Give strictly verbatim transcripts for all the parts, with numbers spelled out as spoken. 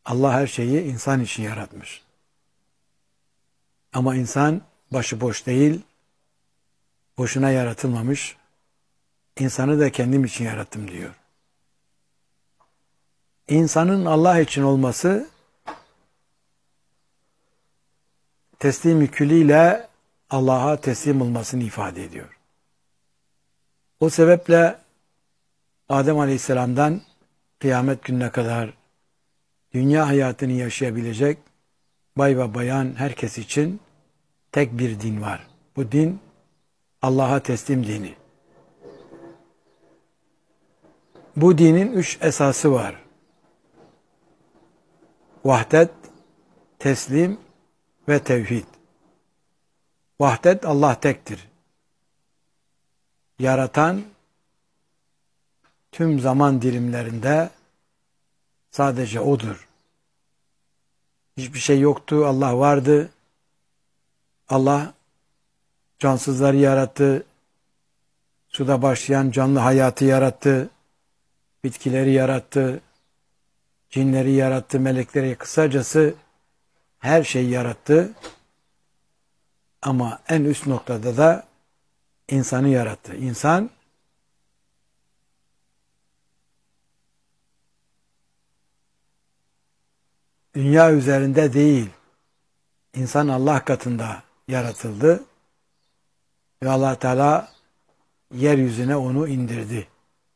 Allah her şeyi insan için yaratmış. Ama insan başıboş değil, boşuna yaratılmamış. İnsanı da kendim için yarattım diyor. İnsanın Allah için olması teslim-i külliyle Allah'a teslim olmasını ifade ediyor. O sebeple Adem Aleyhisselam'dan kıyamet gününe kadar dünya hayatını yaşayabilecek bay ve bayan herkes için tek bir din var. Bu din Allah'a teslim dini. Bu dinin üç esası var. Vahdet, teslim ve tevhid. Vahdet, Allah tektir. Yaratan tüm zaman dilimlerinde sadece O'dur. Hiçbir şey yoktu, Allah vardı. Allah cansızları yarattı. Suda başlayan canlı hayatı yarattı. Bitkileri yarattı. Cinleri yarattı, melekleri, kısacası her şeyi yarattı. Ama en üst noktada da insanı yarattı. İnsan dünya üzerinde değil, insan Allah katında yaratıldı ve Allah Teala yeryüzüne onu indirdi.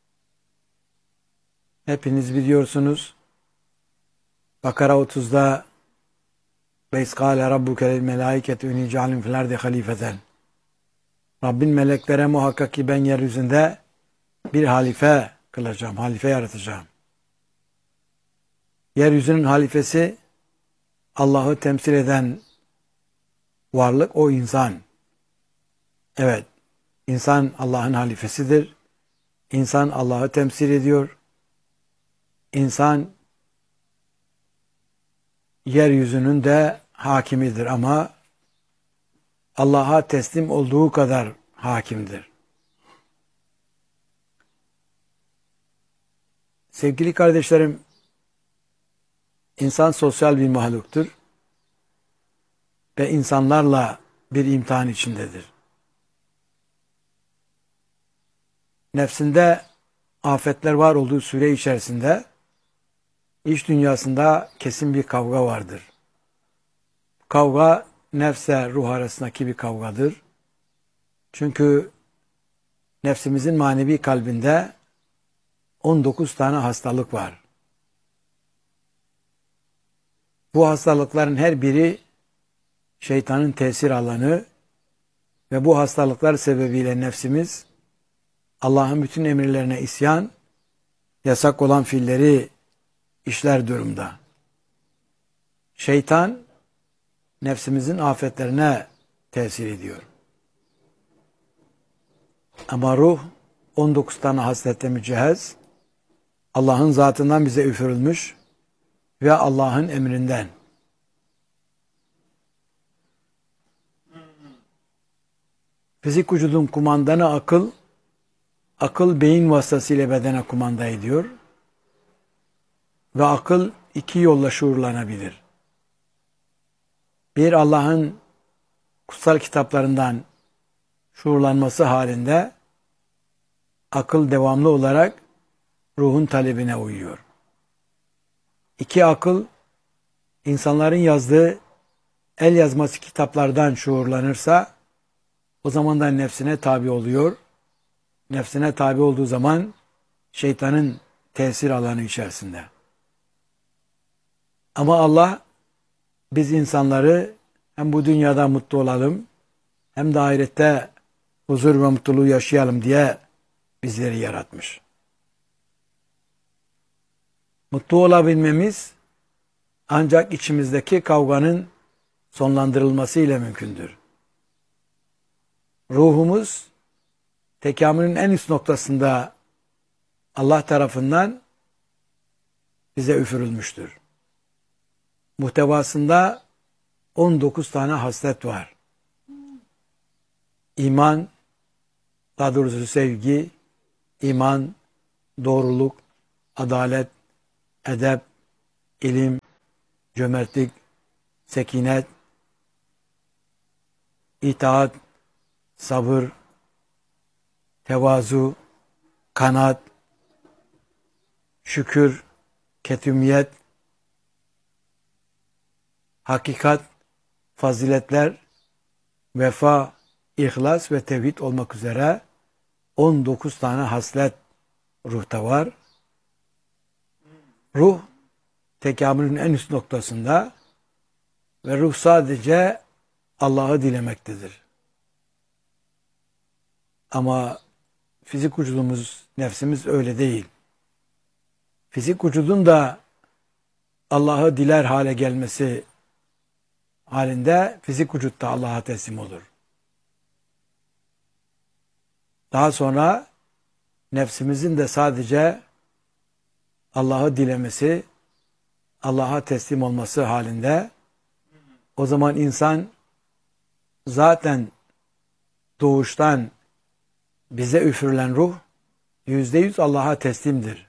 Hepiniz biliyorsunuz, Bakara otuzda ve iskâle rabbuke melâiketi ünî cealin fil ardi halifeten. Rabbin meleklere muhakkak ki ben yeryüzünde bir halife kılacağım, halife yaratacağım. Yeryüzünün halifesi Allah'ı temsil eden varlık o insan. Evet, insan Allah'ın halifesidir. İnsan Allah'ı temsil ediyor. İnsan yeryüzünün de hakimidir ama Allah'a teslim olduğu kadar hakimdir. Sevgili kardeşlerim, insan sosyal bir mahluktur ve insanlarla bir imtihan içindedir. Nefsinde afetler var olduğu süre içerisinde iç dünyasında kesin bir kavga vardır. Kavga nefse ruh arasındaki bir kavgadır. Çünkü nefsimizin manevi kalbinde on dokuz tane hastalık var. Bu hastalıkların her biri şeytanın tesir alanı ve bu hastalıklar sebebiyle nefsimiz Allah'ın bütün emirlerine isyan, yasak olan fiilleri işler durumda. Şeytan nefsimizin afetlerine tesir ediyor. Ama ruh on dokuz tane hasletle mücehhez, Allah'ın zatından bize üfürülmüş ve Allah'ın emrinden. Fizik vücudun kumandanı akıl, akıl beyin vasıtasıyla bedene kumanda ediyor ve akıl iki yolla şuurlanabilir. Bir, Allah'ın kutsal kitaplarından şuurlanması halinde akıl devamlı olarak ruhun talebine uyuyor. İki, akıl insanların yazdığı el yazması kitaplardan şuurlanırsa o zaman da nefsine tabi oluyor. Nefsine tabi olduğu zaman şeytanın tesir alanı içerisinde. Ama Allah biz insanları hem bu dünyada mutlu olalım hem de ahirette huzur ve mutluluğu yaşayalım diye bizleri yaratmış. Mutlu olabilmemiz ancak içimizdeki kavganın sonlandırılması ile mümkündür. Ruhumuz tekamülün en üst noktasında Allah tarafından bize üfürülmüştür. Muhtevasında on dokuz tane haslet var. İman, daha doğrusu sevgi, iman, doğruluk, adalet, edep, ilim, cömertlik, sekinet, itaat, sabır, tevazu, kanaat, şükür, ketümiyet, hakikat, faziletler, vefa, ihlas ve tevhid olmak üzere on dokuz tane haslet ruhta var. Ruh tekamülün en üst noktasında ve ruh sadece Allah'ı dilemektedir. Ama fizik vücudumuz, nefsimiz öyle değil. Fizik vücudun da Allah'ı diler hale gelmesi halinde fizik vücut da Allah'a teslim olur. Daha sonra nefsimizin de sadece Allah'ı dilemesi, Allah'a teslim olması halinde o zaman insan zaten doğuştan bize üfürülen ruh yüzde yüz Allah'a teslimdir.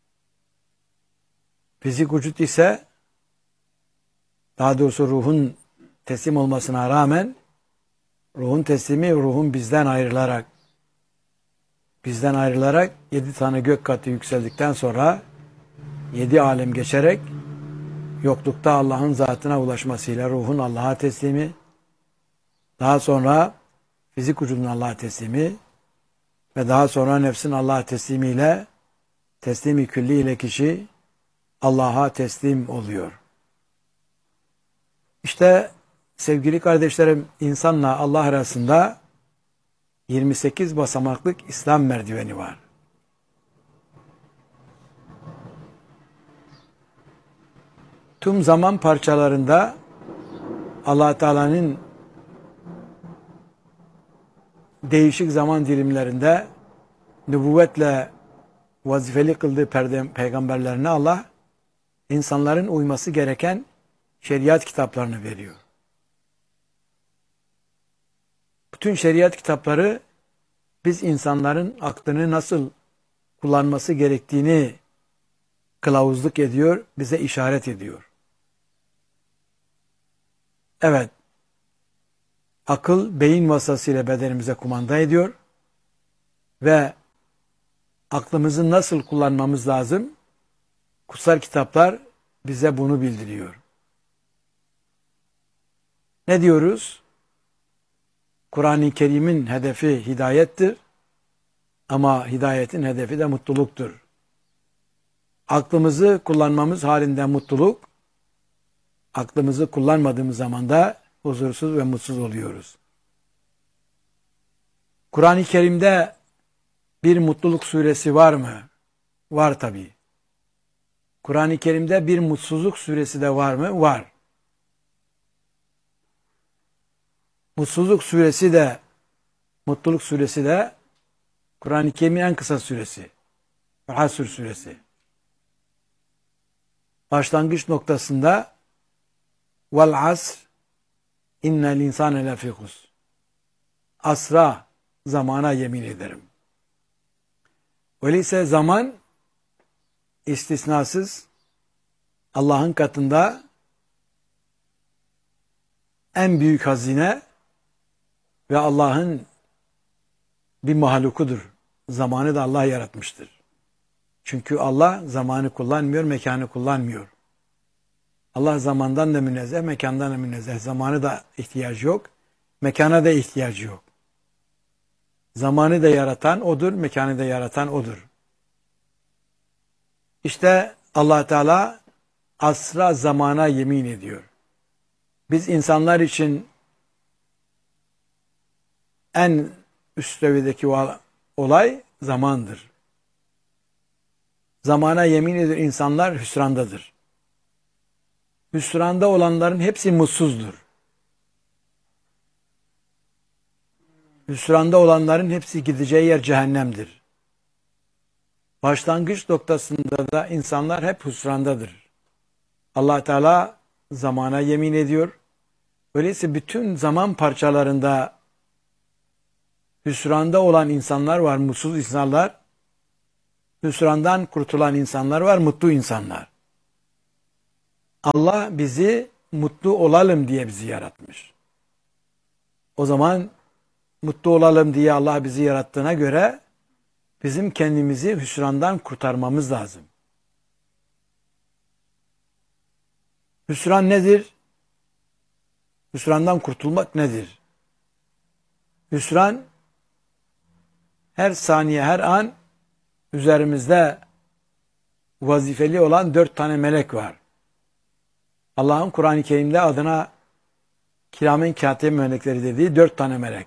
Fizik vücut ise daha doğrusu ruhun teslim olmasına rağmen ruhun teslimi ruhun bizden ayrılarak bizden ayrılarak yedi tane gök katı yükseldikten sonra yedi alem geçerek yoklukta Allah'ın zatına ulaşmasıyla ruhun Allah'a teslimi, daha sonra fizik vücudun Allah'a teslimi ve daha sonra nefsin Allah'a teslimiyle teslimi külli ile kişi Allah'a teslim oluyor. İşte sevgili kardeşlerim, insanla Allah arasında yirmi sekiz basamaklık İslam merdiveni var. Tüm zaman parçalarında Allah Teala'nın değişik zaman dilimlerinde nübüvvetle vazifeli kıldığı peygamberlerine Allah insanların uyması gereken şeriat kitaplarını veriyor. Bütün şeriat kitapları biz insanların aklını nasıl kullanması gerektiğini kılavuzluk ediyor, bize işaret ediyor. Evet, akıl beyin vasıtasıyla bedenimize kumanda ediyor ve aklımızı nasıl kullanmamız lazım? Kutsal kitaplar bize bunu bildiriyor. Ne diyoruz? Kur'an-ı Kerim'in hedefi hidayettir ama hidayetin hedefi de mutluluktur. Aklımızı kullanmamız halinde mutluluk, aklımızı kullanmadığımız zaman da huzursuz ve mutsuz oluyoruz. Kur'an-ı Kerim'de bir mutluluk suresi var mı? Var tabii. Kur'an-ı Kerim'de bir mutsuzluk suresi de var mı? Var. Mutsuzluk suresi de, mutluluk suresi de Kur'an-ı Kerim'in en kısa suresi. Hasr suresi. Başlangıç noktasında vel asr innel insane lefî husr. Asra, zamana yemin ederim. Öyleyse zaman istisnasız Allah'ın katında en büyük hazine ve Allah'ın bir mahlukudur. Zamanı da Allah yaratmıştır. Çünkü Allah zamanı kullanmıyor, mekanı kullanmıyor. Allah zamandan da münezzeh, mekandan da münezzeh. Zamanı da ihtiyacı yok, mekana da ihtiyacı yok. Zamanı da yaratan O'dur, mekanı da yaratan O'dur. İşte Allah Teala asra, zamana yemin ediyor. Biz insanlar için en üst seviyedeki olay zamandır. Zamana yemin ediyor, insanlar hüsrandadır. Hüsranda olanların hepsi mutsuzdur. Hüsranda olanların hepsi gideceği yer cehennemdir. Başlangıç noktasında da insanlar hep hüsrandadır. Allah Teala zamana yemin ediyor. Öyleyse bütün zaman parçalarında hüsranda olan insanlar var, mutsuz insanlar. Hüsrandan kurtulan insanlar var, mutlu insanlar. Allah bizi mutlu olalım diye bizi yaratmış. O zaman mutlu olalım diye Allah bizi yarattığına göre bizim kendimizi hüsrandan kurtarmamız lazım. Hüsran nedir? Hüsrandan kurtulmak nedir? Hüsran her saniye, her an üzerimizde vazifeli olan dört tane melek var. Allah'ın Kur'an-ı Kerim'de adına kiramen kâtib melekleri dediği dört tane melek.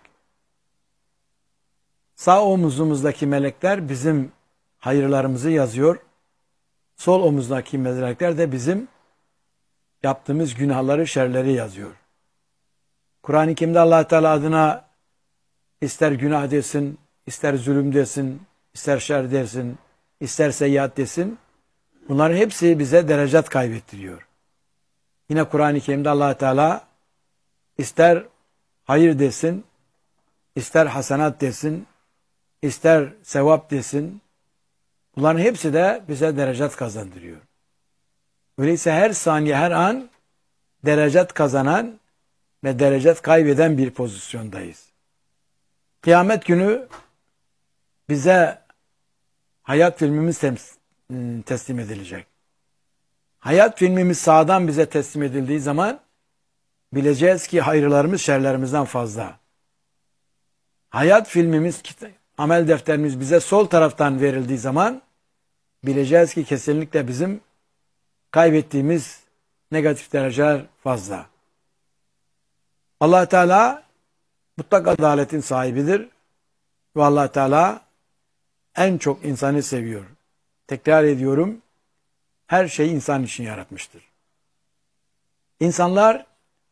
Sağ omuzumuzdaki melekler bizim hayırlarımızı yazıyor. Sol omuzdaki melekler de bizim yaptığımız günahları, şerleri yazıyor. Kur'an-ı Kerim'de Allah Teala adına ister günah desin, ister zulüm desin, ister şer desin, ister seyyiat desin. Bunların hepsi bize derecat kaybettiriyor. Yine Kur'an-ı Kerim'de Allah Teala ister hayır desin, ister hasenat desin, ister sevap desin. Bunların hepsi de bize derecat kazandırıyor. Öyleyse her saniye, her an derecat kazanan ve derecat kaybeden bir pozisyondayız. Kıyamet günü bize hayat filmimiz teslim edilecek. Hayat filmimiz sağdan bize teslim edildiği zaman bileceğiz ki hayırlarımız şerlerimizden fazla. Hayat filmimiz, amel defterimiz bize sol taraftan verildiği zaman bileceğiz ki kesinlikle bizim kaybettiğimiz negatif dereceler fazla. Allah Teala mutlak adaletin sahibidir ve Allah Teala en çok insanı seviyor. Tekrar ediyorum, her şeyi insan için yaratmıştır. İnsanlar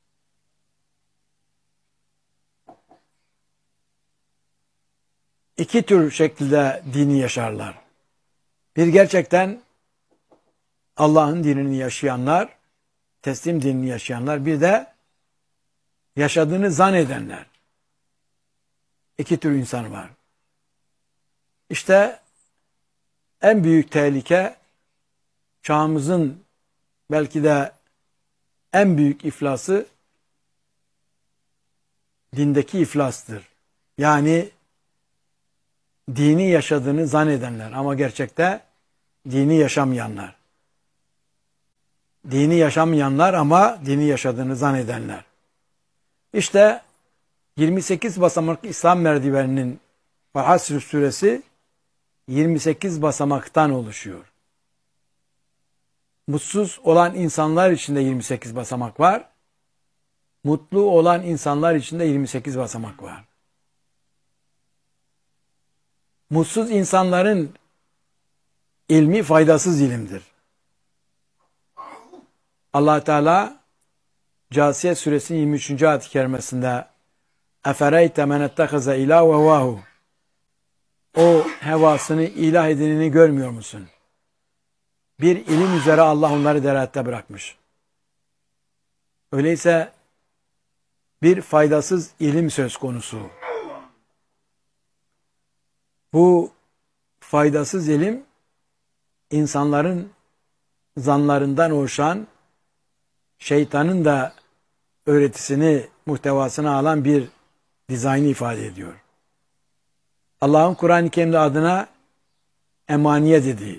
iki tür şekilde dini yaşarlar. Bir gerçekten Allah'ın dinini yaşayanlar, teslim dinini yaşayanlar, bir de yaşadığını zannedenler. İki tür insan var. İşte en büyük tehlike çağımızın belki de en büyük iflası dindeki iflastır. Yani dini yaşadığını zannedenler ama gerçekte dini yaşamayanlar. Dini yaşamayanlar ama dini yaşadığını zannedenler. İşte yirmi sekiz basamaklı İslam merdiveninin ve Hasr suresi yirmi sekiz basamaktan oluşuyor. Mutsuz olan insanlar için de yirmi sekiz basamak var. Mutlu olan insanlar için de yirmi sekiz basamak var. Mutsuz insanların ilmi faydasız ilimdir. Allah Teala Câsiye suresinin yirmi üçüncü ayet-i kerimesinde "Efereyte men ettehaze ilâhu hevâhu" O hevasını ilah edinini görmüyor musun? Bir ilim üzere Allah onları derette bırakmış. Öyleyse bir faydasız ilim söz konusu. Bu faydasız ilim insanların zanlarından oluşan, şeytanın da öğretisini, muhtevasını alan bir dizaynı ifade ediyor. Allah'ın Kur'an-ı Kerim'de adına emaniye dediği.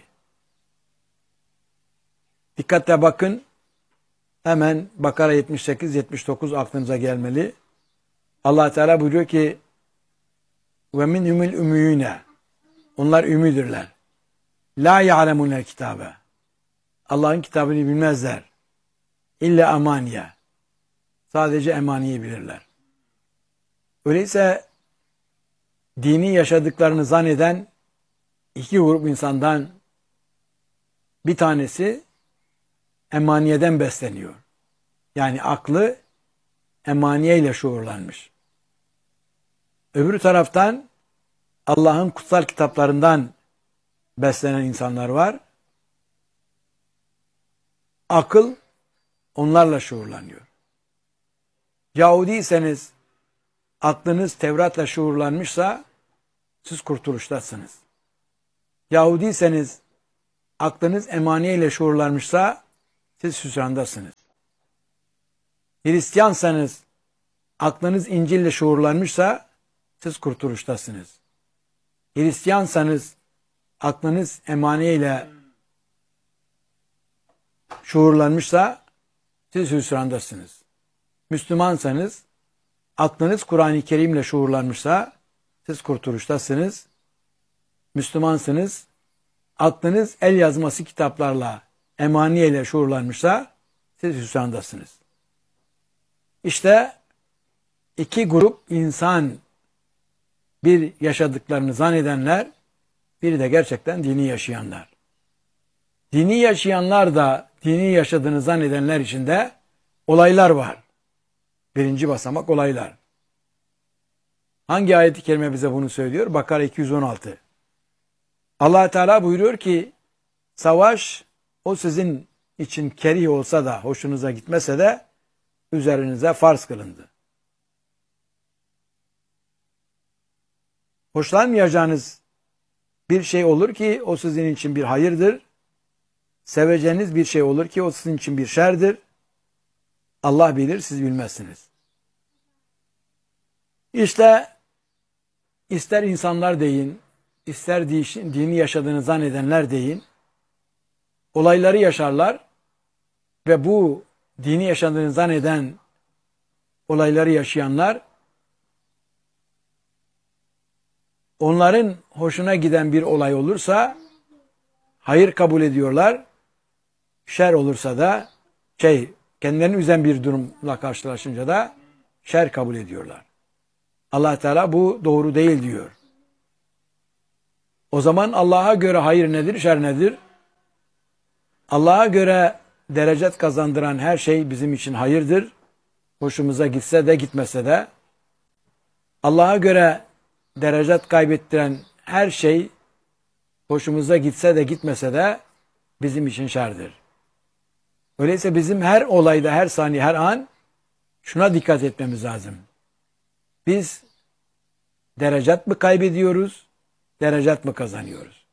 Dikkatle bakın. Hemen Bakara yetmiş sekiz yetmiş dokuz aklınıza gelmeli. Allah Teala buyuruyor ki ve minhumul ümmiyune onlar ümmidirler. La ya'lemunel kitabe. Allah'ın kitabını bilmezler. İlla amaniye. Sadece emaniyi bilirler. Öyleyse dini yaşadıklarını zanneden iki grup insandan bir tanesi emaniyeden besleniyor. Yani aklı emaniye ile şuurlanmış. Öbür taraftan Allah'ın kutsal kitaplarından beslenen insanlar var. Akıl onlarla şuurlanıyor. Yahudiyseniz aklınız Tevrat'la şuurlanmışsa siz kurtuluştasınız. Yahudiyseniz aklınız emaniye ile şuurlanmışsa siz hüsrandasınız. Hristiyansanız, aklınız İncil'le şuurlanmışsa siz kurtuluştasınız. Hristiyansanız, aklınız emaniye ile şuurlanmışsa siz hüsrandasınız. Müslümansanız, aklınız Kur'an-ı Kerim'le şuurlanmışsa siz kurtuluştasınız. Müslümansınız, aklınız el yazması kitaplarla, emaniye ile şuurlanmışsa siz hüsrandasınız. İşte iki grup insan, bir yaşadıklarını zannedenler, biri de gerçekten dini yaşayanlar. Dini yaşayanlar da dini yaşadığını zannedenler içinde olaylar var. Birinci basamak olaylar. Hangi ayet-i kerime bize bunu söylüyor? Bakara iki yüz on altı. Allah Teala buyuruyor ki, savaş o sizin için kerih olsa da, hoşunuza gitmese de üzerinize farz kılındı. Hoşlanmayacağınız bir şey olur ki o sizin için bir hayırdır. Seveceğiniz bir şey olur ki o sizin için bir şerdir. Allah bilir, siz bilmezsiniz. İşte ister insanlar deyin, ister dini yaşadığını zannedenler deyin, olayları yaşarlar ve bu dini yaşadığını zanneden olayları yaşayanlar, onların hoşuna giden bir olay olursa hayır kabul ediyorlar, şer olursa da şey, kendilerini üzen bir durumla karşılaşınca da şer kabul ediyorlar. Allah Teala bu doğru değil diyor. O zaman Allah'a göre hayır nedir, şer nedir? Allah'a göre derecet kazandıran her şey bizim için hayırdır. Hoşumuza gitse de gitmese de. Allah'a göre derecet kaybettiren her şey hoşumuza gitse de gitmese de bizim için şerdir. Öyleyse bizim her olayda, her saniye, her an şuna dikkat etmemiz lazım. Biz derecet mi kaybediyoruz, derecet mi kazanıyoruz?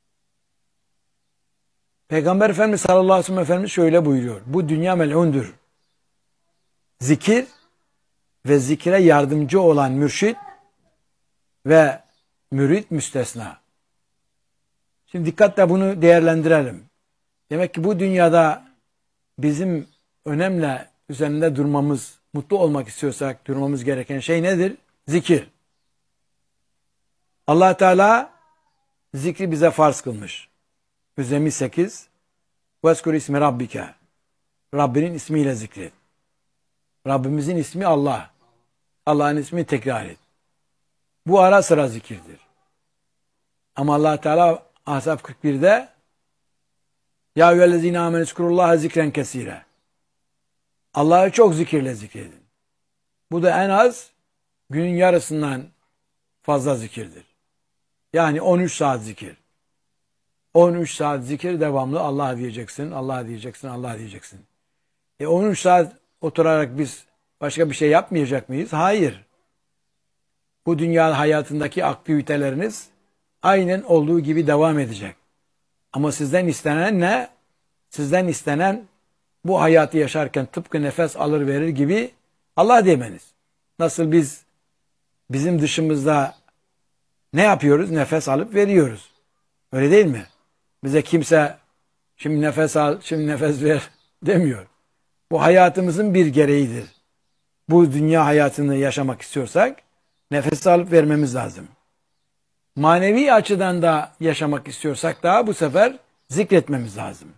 Peygamber Efendimiz sallallahu aleyhi ve sellem Efendimiz şöyle buyuruyor. Bu dünya mel'undur. Zikir ve zikre yardımcı olan mürşit ve mürit müstesna. Şimdi dikkatle bunu değerlendirelim. Demek ki bu dünyada bizim önemli üzerinde durmamız, mutlu olmak istiyorsak durmamız gereken şey nedir? Zikir. Allah Teala zikri bize farz kılmış. Müzzemmil sekiz. Vezkur ismi rabbike. Rabbinin ismiyle zikret. Rabbimizin ismi Allah. Allah'ın ismini tekrar et. Bu ara sıra zikirdir. Ama Allah Teala Ahzab kırk birde Ya eyyühellezine amenü zkurullaha zikren kesire. Allah'ı çok zikirle zikredin. Bu da en az günün yarısından fazla zikirdir. Yani on üç saat zikir. on üç saat zikir devamlı Allah diyeceksin, Allah diyeceksin, Allah diyeceksin. E on üç saat oturarak biz başka bir şey yapmayacak mıyız? Hayır. Bu dünya hayatındaki aktiviteleriniz aynen olduğu gibi devam edecek. Ama sizden istenen ne? Sizden istenen bu hayatı yaşarken tıpkı nefes alır verir gibi Allah demeniz. Nasıl biz bizim dışımızda ne yapıyoruz? Nefes alıp veriyoruz. Öyle değil mi? Bize kimse şimdi nefes al, şimdi nefes ver demiyor. Bu hayatımızın bir gereğidir. Bu dünya hayatını yaşamak istiyorsak nefes alıp vermemiz lazım. Manevi açıdan da yaşamak istiyorsak da bu sefer zikretmemiz lazım.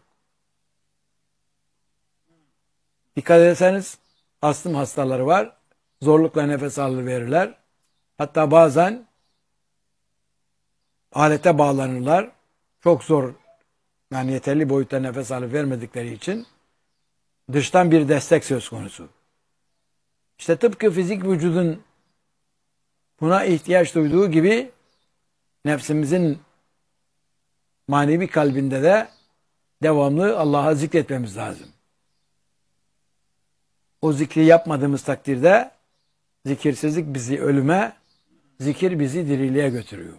Dikkat ederseniz astım hastaları var. Zorlukla nefes alıverirler. Hatta bazen alete bağlanırlar. Çok zor, yani yeterli boyutta nefes alıp vermedikleri için dıştan bir destek söz konusu. İşte tıpkı fizik vücudun buna ihtiyaç duyduğu gibi nefsimizin manevi kalbinde de devamlı Allah'a zikretmemiz lazım. O zikri yapmadığımız takdirde zikirsizlik bizi ölüme, zikir bizi diriliğe götürüyor.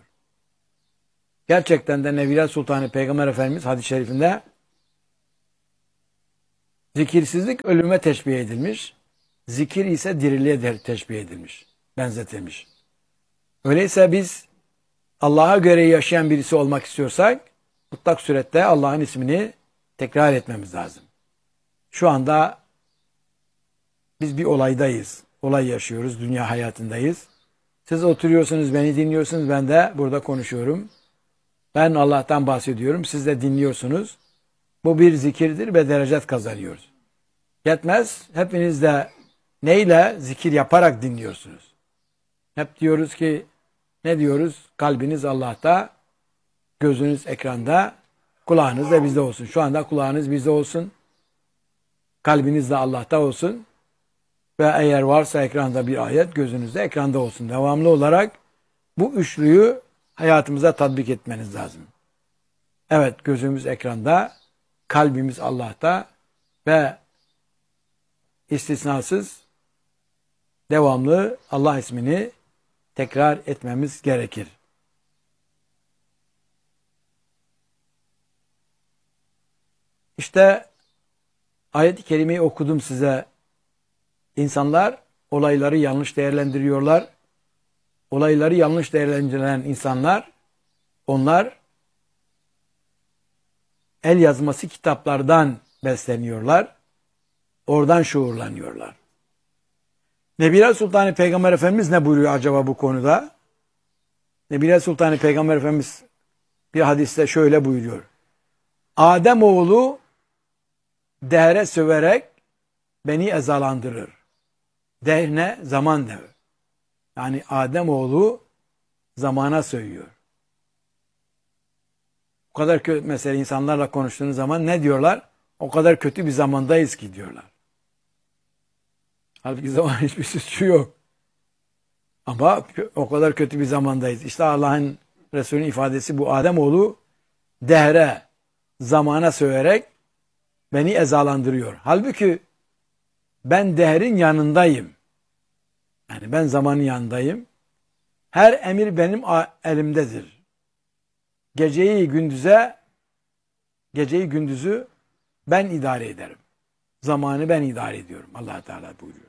Gerçekten de Nebiler Sultanı Peygamber Efendimiz hadis-i şerifinde Zikirsizlik ölüme teşbih edilmiş. Zikir ise diriliğe teşbih edilmiş. Benzetilmiş. Öyleyse biz Allah'a göre yaşayan birisi olmak istiyorsak mutlak surette Allah'ın ismini tekrar etmemiz lazım. Şu anda biz bir olaydayız. Olay yaşıyoruz. Dünya hayatındayız. Siz oturuyorsunuz, beni dinliyorsunuz. Ben de burada konuşuyorum. Ben Allah'tan bahsediyorum. Siz de dinliyorsunuz. Bu bir zikirdir ve derecet kazanıyoruz. Yetmez. Hepiniz de neyle? Zikir yaparak dinliyorsunuz. Hep diyoruz ki, ne diyoruz? Kalbiniz Allah'ta, gözünüz ekranda, kulağınız da bizde olsun. Şu anda kulağınız bizde olsun. Kalbiniz de Allah'ta olsun. Ve eğer varsa ekranda bir ayet, gözünüzde ekranda olsun. Devamlı olarak bu üçlüyü hayatımıza tatbik etmeniz lazım. Evet, gözümüz ekranda, kalbimiz Allah'ta ve istisnasız devamlı Allah ismini tekrar etmemiz gerekir. İşte ayet-i kerimeyi okudum size. İnsanlar olayları yanlış değerlendiriyorlar. Olayları yanlış değerlendirilen insanlar, onlar el yazması kitaplardan besleniyorlar. Oradan şuurlanıyorlar. Nebile Sultanı Peygamber Efendimiz ne buyuruyor acaba bu konuda? Nebile Sultanı Peygamber Efendimiz bir hadiste şöyle buyuruyor. Ademoğlu dehre söverek beni ezalandırır. Dehr ne? Zaman devi. Yani Ademoğlu zamana sövüyor. O kadar kötü, mesela insanlarla konuştuğunuz zaman ne diyorlar? O kadar kötü bir zamandayız ki diyorlar. Halbuki zaman hiçbir suçu yok. Ama o kadar kötü bir zamandayız. İşte Allah'ın Resulü'nün ifadesi bu. Ademoğlu dehre, zamana söverek beni ezalandırıyor. Halbuki ben dehrin yanındayım. Yani ben zamanın yanındayım. Her emir benim elimdedir. Geceyi gündüze, geceyi gündüzü ben idare ederim. Zamanı ben idare ediyorum. Allah Teala buyuruyor.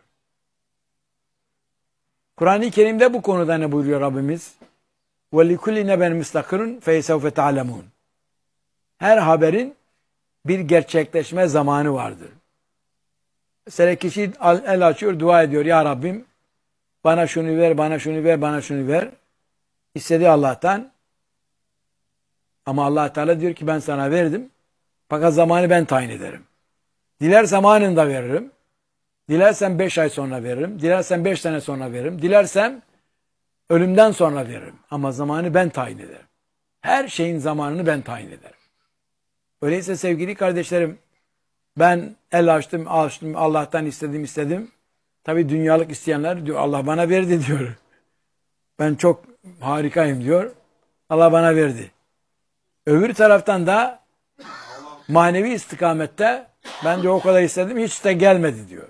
Kur'an-ı Kerim'de bu konuda ne buyuruyor Rabbimiz? وَلِكُلِّ نَبَنْ مِسْتَقِرٌ فَيْسَوْفَ تَعْلَمُونَ. Her haberin bir gerçekleşme zamanı vardır. Mesela kişi el açıyor, dua ediyor. Ya Rabbim bana şunu ver, bana şunu ver, bana şunu ver. İstedi Allah'tan. Ama Allah Teala diyor ki ben sana verdim. Fakat zamanı ben tayin ederim. Dilersem anında veririm. Dilersem beş ay sonra veririm. Dilersem beş sene sonra veririm. Dilersem ölümden sonra veririm. Ama zamanı ben tayin ederim. Her şeyin zamanını ben tayin ederim. Öyleyse sevgili kardeşlerim, ben el açtım, açtım, Allah'tan istedim, istedim. Tabii dünyalık isteyenler diyor, Allah bana verdi diyor. Ben çok harikayım diyor. Allah bana verdi. Öbür taraftan da manevi istikamette ben diyor o kadar istedim, hiç de gelmedi diyor.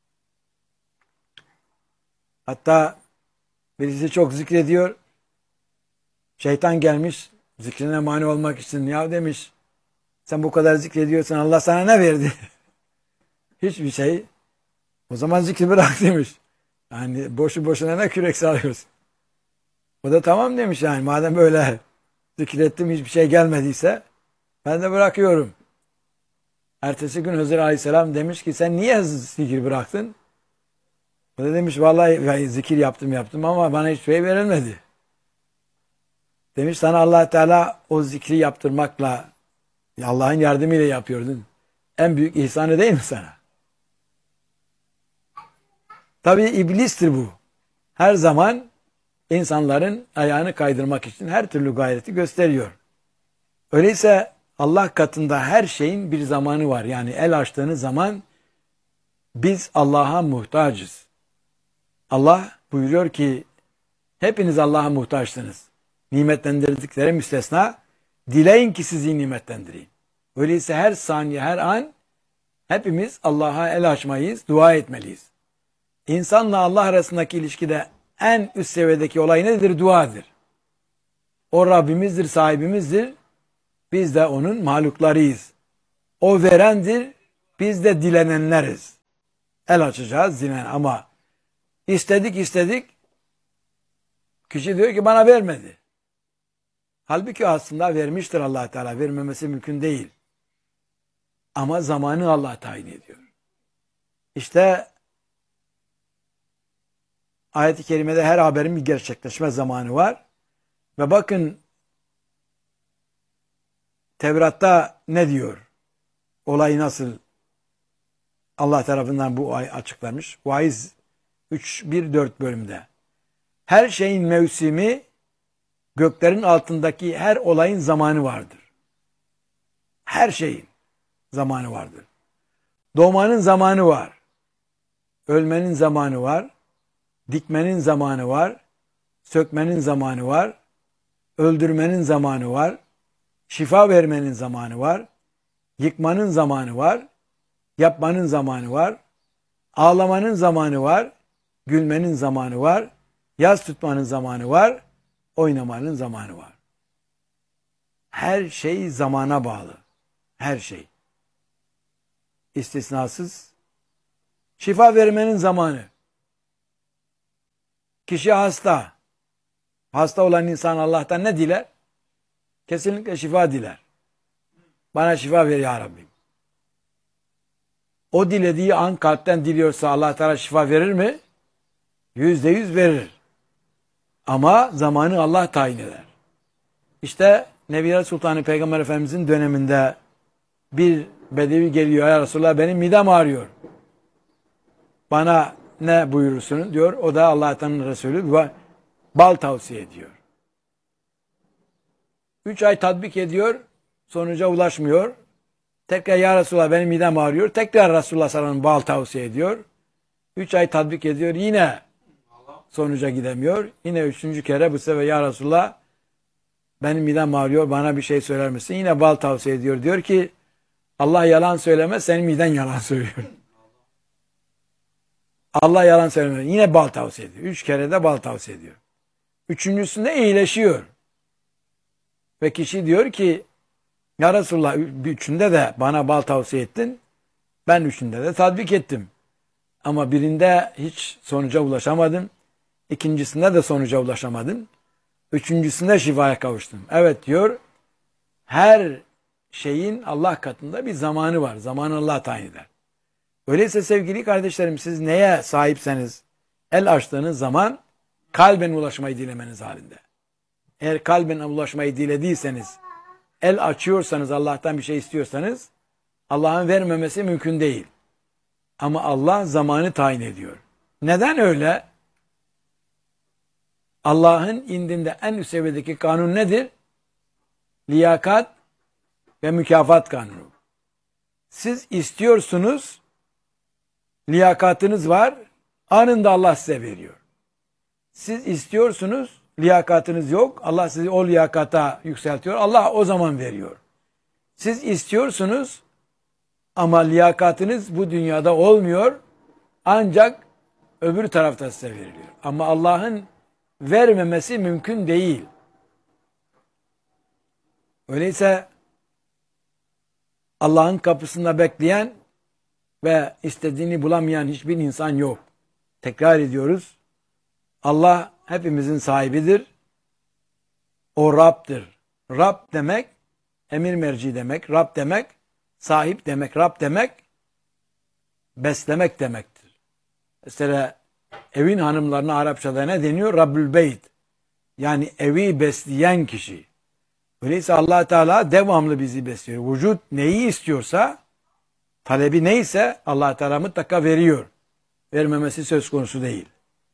Hatta birisi çok zikrediyor. Şeytan gelmiş zikrine mani olmak için. Ya demiş, sen bu kadar zikrediyorsan Allah sana ne verdi? Hiçbir şey. O zaman zikri bırak demiş. Yani boşu boşuna ne kürek sağlıyorsun? O da tamam demiş yani. Madem böyle zikrettim hiçbir şey gelmediyse ben de bırakıyorum. Ertesi gün Hızır Aleyhisselam demiş ki sen niye zikir bıraktın? O da demiş vallahi zikir yaptım yaptım ama bana hiçbir şey verilmedi. Demiş sana Allah Teala o zikri yaptırmakla Allah'ın yardımıyla yapıyordun. En büyük ihsanı değil mi sana? Tabii iblistir bu. Her zaman insanların ayağını kaydırmak için her türlü gayreti gösteriyor. Öyleyse Allah katında her şeyin bir zamanı var. Yani el açtığınız zaman biz Allah'a muhtacız. Allah buyuruyor ki hepiniz Allah'a muhtaçsınız. Nimetlendirdikleri müstesna, dileyin ki sizi nimetlendireyim. Öyleyse her saniye, her an hepimiz Allah'a el açmayız, dua etmeliyiz. İnsanla Allah arasındaki ilişkide en üst seviyedeki olay nedir? Duadır. O Rabbimizdir, sahibimizdir. Biz de onun mahluklarıyız. O verendir, Biz de dilenenleriz. El açacağız dilen ama istedik istedik kişi diyor ki bana vermedi. Halbuki aslında vermiştir Allah Teala. Vermemesi mümkün değil. Ama zamanı Allah tayin ediyor. İşte ayet-i kerimede her haberin bir gerçekleşme zamanı var. Ve bakın Tevrat'ta ne diyor? Olayı nasıl Allah tarafından bu ay açıklanmış? Vaiz üç bir dört bölümde. Her şeyin mevsimi, göklerin altındaki her olayın zamanı vardır. Her şeyin zamanı vardır. Doğmanın zamanı var. Ölmenin zamanı var. Dikmenin zamanı var. Sökmenin zamanı var. Öldürmenin zamanı var. Şifa vermenin zamanı var. Yıkmanın zamanı var. Yapmanın zamanı var. Ağlamanın zamanı var. Gülmenin zamanı var. Yas tutmanın zamanı var. Oynamanın zamanı var. Her şey zamana bağlı. Her şey. İstisnasız. Şifa vermenin zamanı. Kişi hasta. Hasta olan insan Allah'tan ne diler? Kesinlikle şifa diler. Bana şifa ver ya Rabbim. O dilediği an kalpten diliyorsa Allah Teala şifa verir mi? Yüzde yüz verir. Ama zamanı Allah tayin eder. İşte Nebiler Sultanı Peygamber Efendimizin döneminde bir bedevi geliyor. Ya Resulallah benim midem ağrıyor. Bana ne buyurursunuz diyor. O da Allah'tan Resulü bal tavsiye ediyor. Üç ay tatbik ediyor. Sonuca ulaşmıyor. Tekrar ya Resulallah benim midem ağrıyor. Tekrar Resulullah sallallahu aleyhi ve sellem bal tavsiye ediyor. Üç ay tatbik ediyor. Yine sonuca gidemiyor. Yine üçüncü kere bu sefer ya Resulallah benim midem ağrıyor. Bana bir şey söyler misin? Yine bal tavsiye ediyor. Diyor ki Allah yalan söylemez. Senin miden yalan söylüyor. Allah yalan söylemez. Yine bal tavsiye ediyor. Üç kere de bal tavsiye ediyor. Üçüncüsünde iyileşiyor. Ve kişi diyor ki ya Resulallah üçünde de bana bal tavsiye ettin. Ben üçünde de tatbik ettim. Ama birinde hiç sonuca ulaşamadım. İkincisinde de sonuca ulaşamadım. Üçüncüsünde şifaya kavuştum. Evet diyor. Her şeyin Allah katında bir zamanı var. Zamanı Allah tayin eder. Öyleyse sevgili kardeşlerim siz neye sahipseniz el açtığınız zaman kalben ulaşmayı dilemeniz halinde. Eğer kalben ulaşmayı dilediyseniz, el açıyorsanız, Allah'tan bir şey istiyorsanız, Allah'ın vermemesi mümkün değil. Ama Allah zamanı tayin ediyor. Neden öyle? Allah'ın indinde en üst seviyedeki kanun nedir? Liyakat ve mükafat kanunu. Siz istiyorsunuz, liyakatınız var, anında Allah size veriyor. Siz istiyorsunuz, liyakatınız yok. Allah sizi o liyakata yükseltiyor. Allah o zaman veriyor. Siz istiyorsunuz ama liyakatınız bu dünyada olmuyor. Ancak öbür tarafta size veriliyor. Ama Allah'ın vermemesi mümkün değil. Öyleyse Allah'ın kapısında bekleyen ve istediğini bulamayan hiçbir insan yok. Tekrar ediyoruz. Allah hepimizin sahibidir. O Rab'dır. Rab demek, emir merci demek. Rab demek, sahip demek. Rab demek, beslemek demektir. Mesela evin hanımlarına Arapçada ne deniyor? Rabbül Beyt. Yani evi besleyen kişi. Öyleyse Allah Teala devamlı bizi besliyor. Vücut neyi istiyorsa, talebi neyse Allah Teala mutlaka veriyor. Vermemesi söz konusu değil.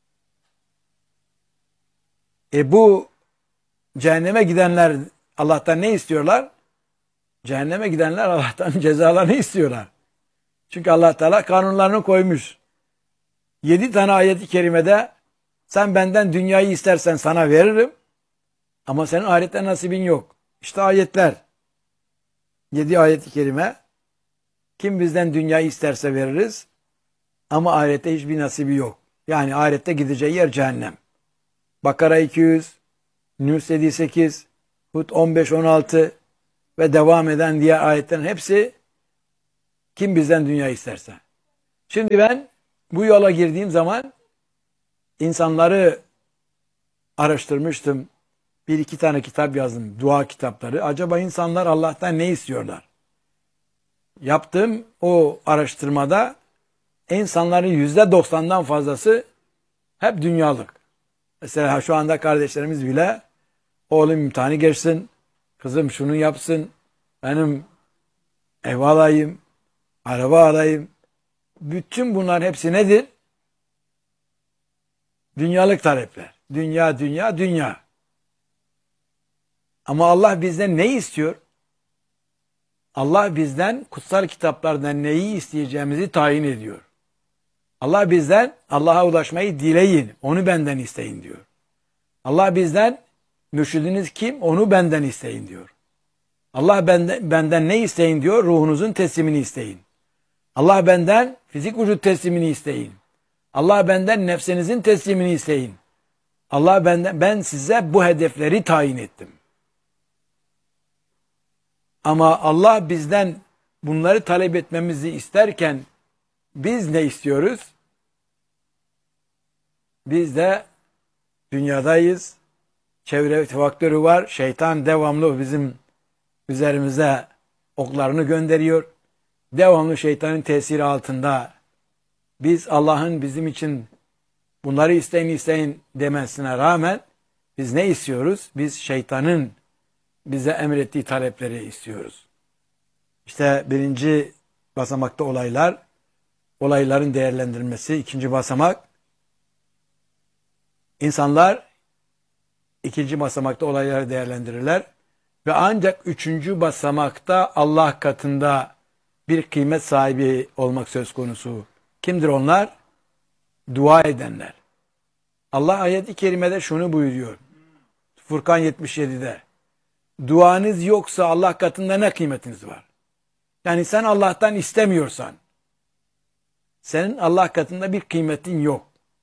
E bu cehenneme gidenler Allah'tan ne istiyorlar? Cehenneme gidenler Allah'tan cezalarını istiyorlar. Çünkü Allah Teala kanunlarını koymuş. Yedi tane ayet-i kerimede sen benden dünyayı istersen sana veririm ama senin ahirette nasibin yok. İşte ayetler. Yedi ayet-i kerime. Kim bizden dünyayı isterse veririz ama ahirette hiçbir nasibi yok. Yani ahirette gideceği yer cehennem. Bakara iki yüz, Yunus yedi sekiz, Hud on beş on altı ve devam eden diğer ayetlerin hepsi Kim bizden dünya isterse. Şimdi ben bu yola girdiğim zaman insanları araştırmıştım. Bir iki tane kitap yazdım. Dua kitapları. Acaba insanlar Allah'tan ne istiyorlar? Yaptığım o araştırmada insanların yüzde doksandan fazlası hep dünyalık. Mesela şu anda kardeşlerimiz bile oğlum imtihanı geçsin, kızım şunu yapsın, benim ev alayım, araba alayım. Bütün bunlar hepsi nedir? Dünyalık talepler. Dünya, dünya, dünya. Ama Allah bizden ne istiyor? Allah bizden kutsal kitaplardan neyi isteyeceğimizi tayin ediyor. Allah bizden Allah'a ulaşmayı dileyin, onu benden isteyin diyor. Allah bizden mürşidiniz kim? Onu benden isteyin diyor. Allah benden, benden ne isteyin diyor? Ruhunuzun teslimini isteyin. Allah benden fizik vücut teslimini isteyin. Allah benden nefsinizin teslimini isteyin. Allah benden, ben size bu hedefleri tayin ettim. Ama Allah bizden bunları talep etmemizi isterken biz ne istiyoruz? Biz de dünyadayız. Çevre faktörü var. Şeytan devamlı bizim üzerimize oklarını gönderiyor. Devamlı şeytanın tesiri altında biz Allah'ın bizim için bunları isteyin isteyin demesine rağmen biz ne istiyoruz? Biz şeytanın bize emrettiği talepleri istiyoruz. İşte birinci basamakta olaylar, olayların değerlendirilmesi. İkinci basamak, insanlar ikinci basamakta olayları değerlendirirler. Ve ancak üçüncü basamakta Allah katında bir kıymet sahibi olmak söz konusu. Kimdir onlar? Dua edenler. Allah ayet-i kerimede şunu buyuruyor. Furkan yetmiş yedide. Duanız yoksa Allah katında ne kıymetiniz var? Yani sen Allah'tan istemiyorsan, senin Allah katında bir kıymetin yok.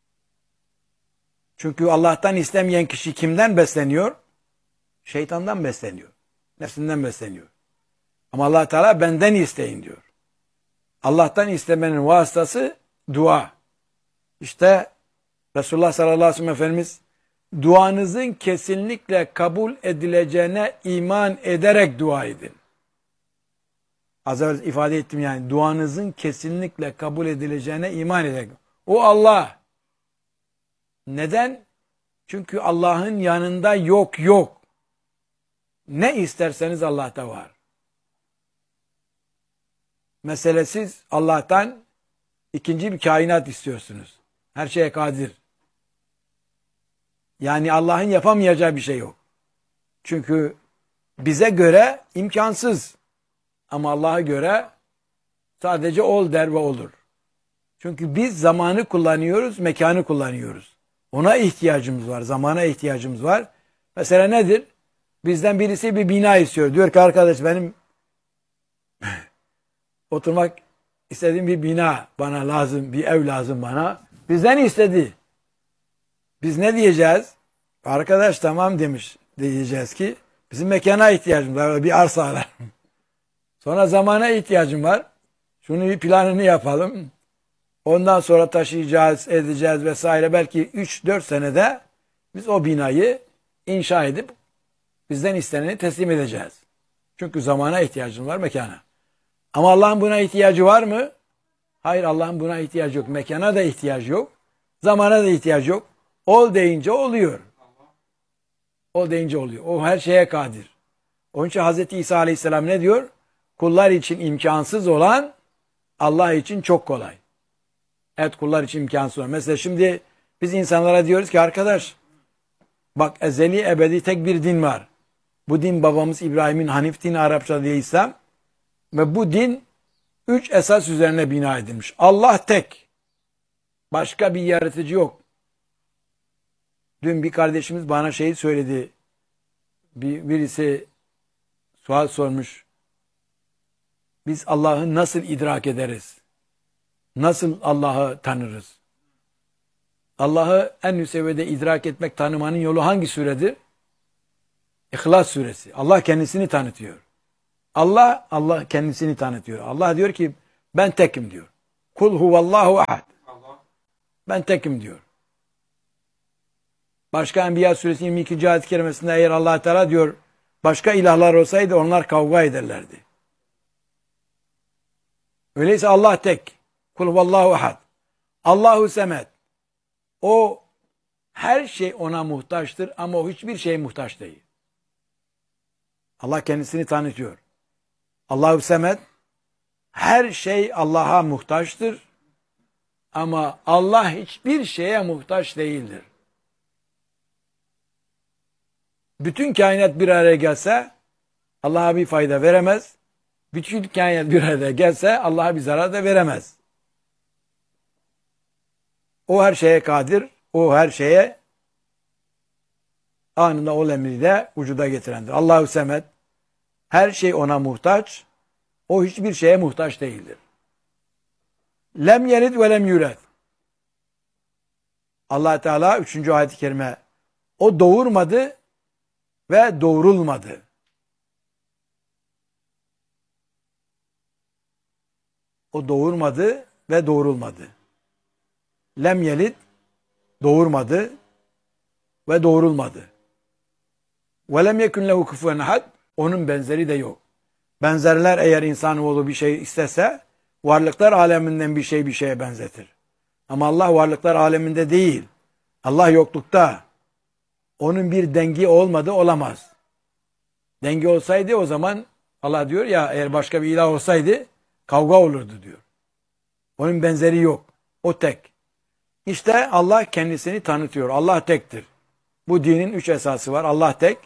Çünkü Allah'tan istemeyen kişi kimden besleniyor? Şeytandan besleniyor. Nefsinden besleniyor. Ama Allah Teala benden isteyin diyor. Allah'tan istemenin vasıtası dua. İşte Resulullah sallallahu aleyhi ve sellem Efendimiz duanızın kesinlikle kabul edileceğine iman ederek dua edin. Az evvel ifade ettim yani duanızın kesinlikle kabul edileceğine iman ederek. O Allah. Neden? Çünkü Allah'ın yanında yok yok. Ne isterseniz Allah'ta var. Mesela siz Allah'tan ikinci bir kainat istiyorsunuz. Her şeye kadir. Yani Allah'ın yapamayacağı bir şey yok. Çünkü bize göre imkansız. Ama Allah'a göre sadece ol der ve olur. Çünkü biz zamanı kullanıyoruz, mekanı kullanıyoruz. Ona ihtiyacımız var, zamana ihtiyacımız var. Mesela nedir? Bizden birisi bir bina istiyor. Diyor ki arkadaş benim oturmak istediğim bir bina bana lazım, bir ev lazım bana. Bizden istedi. Biz ne diyeceğiz? Arkadaş tamam demiş. Diyeceğiz ki bizim mekana ihtiyacımız var. Bir arsa alalım. Sonra zamana ihtiyacım var. Şunu bir planını yapalım. Ondan sonra taşıyacağız, edeceğiz vesaire. Belki üç dört senede biz o binayı inşa edip bizden isteneni teslim edeceğiz. Çünkü zamana ihtiyacım var, mekana. Ama Allah'ın buna ihtiyacı var mı? Hayır, Allah'ın buna ihtiyacı yok. Mekana da ihtiyacı yok. Zamana da ihtiyacı yok. Ol deyince oluyor. Ol deyince oluyor. O her şeye kadir. Onun için Hazreti İsa Aleyhisselam ne diyor? Kullar için imkansız olan Allah için çok kolay. Evet, kullar için imkansız olan. Mesela şimdi biz insanlara diyoruz ki arkadaş bak ezeli ebedi tek bir din var. Bu din babamız İbrahim'in Hanif dini, Arapça diye İslam. Ve bu din üç esas üzerine bina edilmiş. Allah tek. Başka bir yaratıcı yok. Dün bir kardeşimiz bana şeyi söyledi. Bir, birisi sual sormuş. Biz Allah'ı nasıl idrak ederiz? Nasıl Allah'ı tanırız? Allah'ı en üst seviyede idrak etmek, tanımanın yolu hangi suredir? İhlas suresi. Allah kendisini tanıtıyor. Allah, Allah kendisini tanıtıyor. Allah diyor ki Ben tekim diyor. Kul huvallahu ahad. Ben tekim diyor. Başka Enbiya suresi yirmi ikinci ayet-i kerimesinde eğer Allah Teala diyor başka ilahlar olsaydı onlar kavga ederlerdi. Öyleyse Allah tek. Kul huvallahu ahad. Allahu semed. O her şey ona muhtaçtır ama o hiçbir şeye muhtaç değil. Allah kendisini tanıtıyor. Allahu semed. Her şey Allah'a muhtaçtır ama Allah hiçbir şeye muhtaç değildir. Bütün kainat bir araya gelse Allah'a bir fayda veremez. Bütün kainat bir araya gelse Allah'a bir zarar da veremez. O her şeye kadir, o her şeye anında ol emriyle vücuda getirendir. Allahu semed. Her şey ona muhtaç. O hiçbir şeye muhtaç değildir. Lem yelid ve lem yulet. Allah Teala üçüncü ayet-i kerime o doğurmadı ve doğurulmadı. O doğurmadı ve doğurulmadı. Lem yelid doğurmadı ve doğurulmadı. Ve lem yekun lehu kufuven ahad. Onun benzeri de yok. Benzerler eğer insanoğlu bir şey istese varlıklar aleminden bir şey bir şeye benzetir. Ama Allah varlıklar aleminde değil. Allah yoklukta. Onun bir dengi olmadı olamaz. Dengi olsaydı o zaman Allah diyor ya eğer başka bir ilah olsaydı kavga olurdu diyor. Onun benzeri yok. O tek. İşte Allah kendisini tanıtıyor. Allah tektir. Bu dinin üç esası var. Allah tek.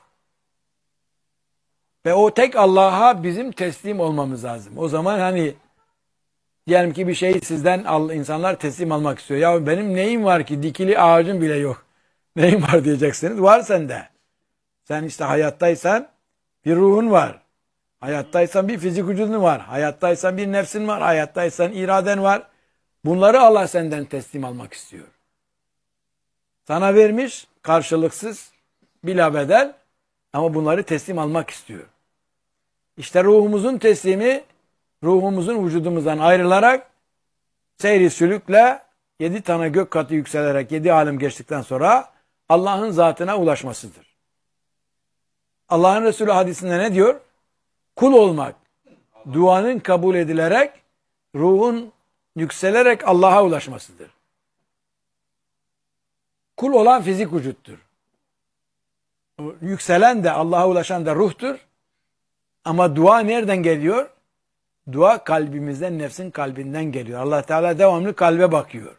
Ve o tek Allah'a bizim teslim olmamız lazım. O zaman hani diyelim ki bir şey sizden al, insanlar teslim almak istiyor. Ya benim neyim var ki dikili ağacım bile yok. Neyim var diyeceksiniz. Var sende. Sen işte hayattaysan bir ruhun var. Hayattaysan bir fizik vücudun var. Hayattaysan bir nefsin var. Hayattaysan iraden var. Bunları Allah senden teslim almak istiyor. Sana vermiş karşılıksız bila bedel ama bunları teslim almak istiyor. İşte ruhumuzun teslimi ruhumuzun vücudumuzdan ayrılarak seyri sülükle yedi tane gök katı yükselerek yedi alem geçtikten sonra Allah'ın zatına ulaşmasıdır. Allah'ın Resulü hadisinde ne diyor? Kul olmak, duanın kabul edilerek ruhun yükselerek Allah'a ulaşmasıdır. Kul olan fizik vücuttur. Yükselen de Allah'a ulaşan da ruhtur. Ama dua nereden geliyor? Dua kalbimizden, nefsin kalbinden geliyor. Allah Teala devamlı kalbe bakıyor.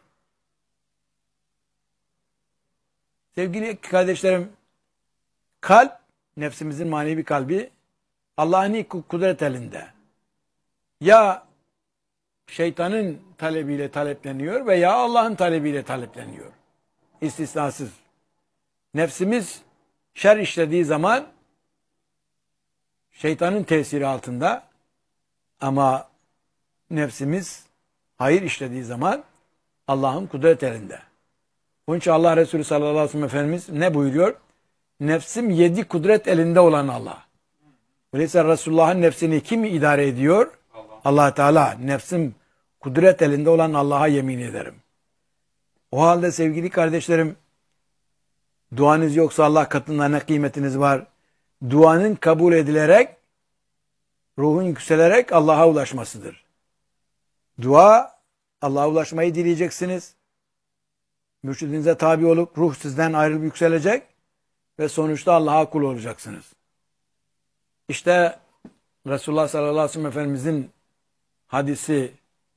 Sevgili kardeşlerim, kalp, nefsimizin manevi kalbi, Allah'ın kudret elinde. Ya şeytanın talebiyle talepleniyor veya Allah'ın talebiyle talepleniyor. İstisnasız. Nefsimiz şer işlediği zaman şeytanın tesiri altında ama nefsimiz hayır işlediği zaman Allah'ın kudret elinde. Onun için Allah Resulü sallallahu aleyhi ve sellem Efendimiz ne buyuruyor? Nefsim yedi kudret elinde olan Allah. Öyleyse Resulullah'ın nefsini kim idare ediyor? Allah, Allah Teala. Nefsim kudret elinde olan Allah'a yemin ederim. O halde sevgili kardeşlerim, duanız yoksa Allah katında ne kıymetiniz var? Duanın kabul edilerek, ruhun yükselerek Allah'a ulaşmasıdır. Dua, Allah'a ulaşmayı dileyeceksiniz. Mürşidinize tabi olup ruh sizden ayrılıp yükselecek ve sonuçta Allah'a kul olacaksınız. İşte Resulullah sallallahu aleyhi ve sellem Efendimizin hadisi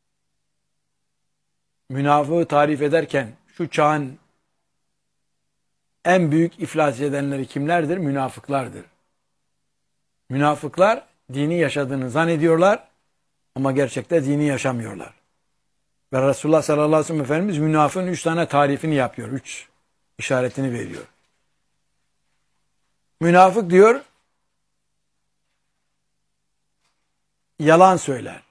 münafığı tarif ederken şu çağın en büyük iflas edenleri kimlerdir? Münafıklardır. Münafıklar dini yaşadığını zannediyorlar ama gerçekte dini yaşamıyorlar. Ve Resulullah sallallahu aleyhi ve sellem Efendimiz münafığın üç tane tarifini yapıyor. Üç işaretini veriyor. Münafık diyor, yalan söyler.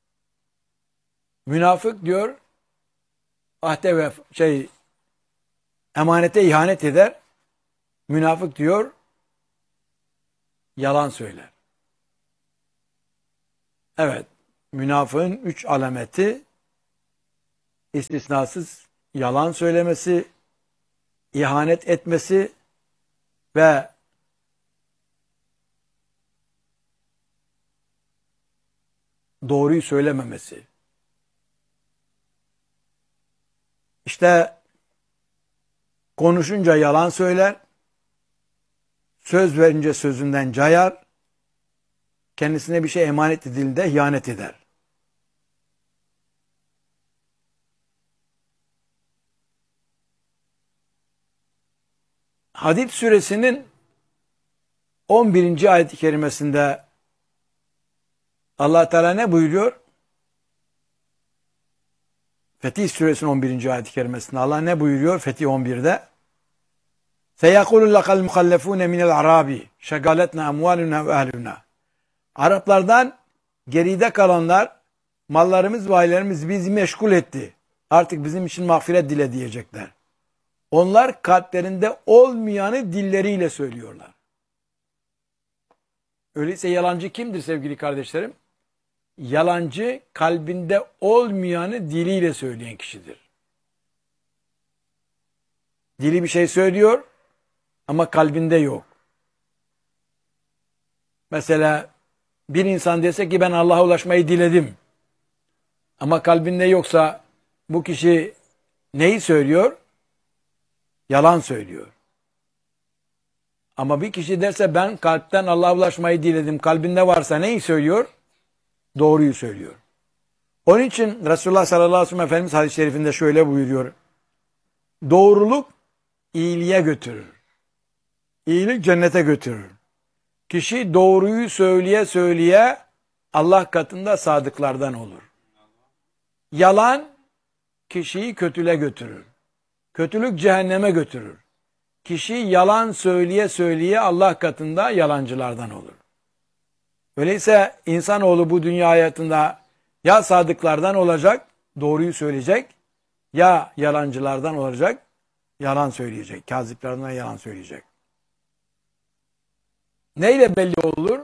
Münafık diyor, ahde ve şey emanete ihanet eder. Münafık diyor, yalan söyler. Evet, münafığın üç alameti istisnasız yalan söylemesi, ihanet etmesi ve doğruyu söylememesi. İşte konuşunca yalan söyler, söz verince sözünden cayar, kendisine bir şey emanet edildiğinde ihanet eder. Hadid suresinin on birinci ayet-i kerimesinde Allah Teala ne buyuruyor? Fetih suresinin on birinci ayet-i kerimesinde Allah ne buyuruyor? Fetih on birde سَيَقُولُ لَقَ الْمُخَلَّفُونَ مِنَ الْعَرَابِ شَغَلَتْنَا أَمْوَالُنَا وَأَهْلُنَا Araplardan geride kalanlar, mallarımız ve ailelerimiz bizi meşgul etti. Artık bizim için mağfiret dile diyecekler. Onlar kalplerinde olmayanı dilleriyle söylüyorlar. Öyleyse yalancı kimdir sevgili kardeşlerim? Yalancı kalbinde olmayanı diliyle söyleyen kişidir. Dili bir şey söylüyor ama kalbinde yok. Mesela bir insan dese ki ben Allah'a ulaşmayı diledim ama kalbinde yoksa bu kişi neyi söylüyor? Yalan söylüyor. Ama bir kişi derse ben kalpten Allah'a ulaşmayı diledim, kalbinde varsa neyi söylüyor? Doğruyu söylüyor. Onun için Resulullah sallallahu aleyhi ve sellem Efendimiz hadis-i şerifinde şöyle buyuruyor. Doğruluk iyiliğe götürür. İyilik cennete götürür. Kişi doğruyu söyleye söyleye Allah katında sadıklardan olur. Yalan kişiyi kötüle götürür. Kötülük cehenneme götürür. Kişi yalan söyleye söyleye Allah katında yalancılardan olur. Öyleyse insanoğlu bu dünya hayatında ya sadıklardan olacak, doğruyu söyleyecek, ya yalancılardan olacak, yalan söyleyecek. Kaziplerden yalan söyleyecek. Neyle belli olur?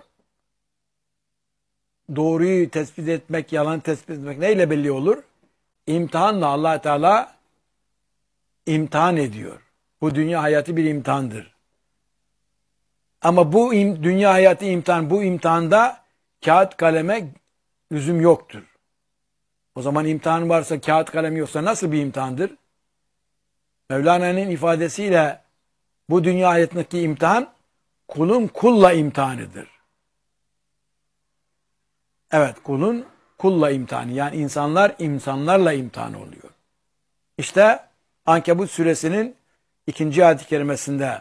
Doğruyu tespit etmek, yalan tespit etmek neyle belli olur? İmtihanla Allah Teala imtihan ediyor. Bu dünya hayatı bir imtihandır. Ama bu im, dünya hayatı imtihan, bu imtihanda kağıt kaleme lüzum yoktur. O zaman imtihan varsa kağıt kalem yoksa nasıl bir imtihandır? Mevlana'nın ifadesiyle bu dünya hayatındaki imtihan kulun kulla imtihanıdır. Evet, kulun kulla imtihanı. Yani insanlar insanlarla imtihan oluyor. İşte Ankebut suresinin ikinci ayet-i kerimesinde